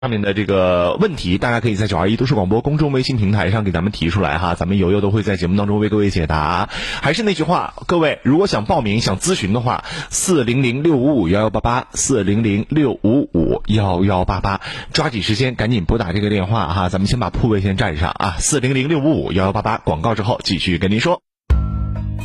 上面的这个问题，大家可以在921都市广播公众微信平台上给咱们提出来哈，咱们悠悠都会在节目当中为各位解答。还是那句话，各位如果想报名想咨询的话，400-655-1188，400-655-1188，抓紧时间赶紧拨打这个电话哈，咱们先把铺位先占上啊，400-655-1188，广告之后继续跟您说。